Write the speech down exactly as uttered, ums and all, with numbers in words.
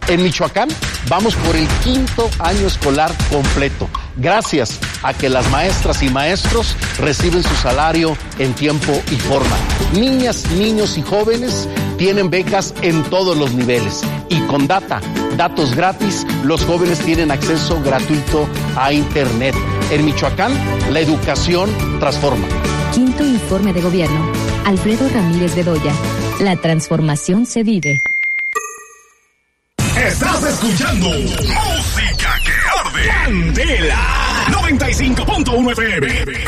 En Michoacán vamos por el quinto año escolar completo, gracias a que las maestras y maestros reciben su salario en tiempo y forma. Niñas, niños y jóvenes tienen becas en todos los niveles. Y con data, datos gratis, los jóvenes tienen acceso gratuito a Internet. En Michoacán, la educación transforma. Quinto informe de gobierno. Alfredo Ramírez Bedoya. La transformación se vive. Estás escuchando Música que Arde. Candela noventa y cinco punto uno F M.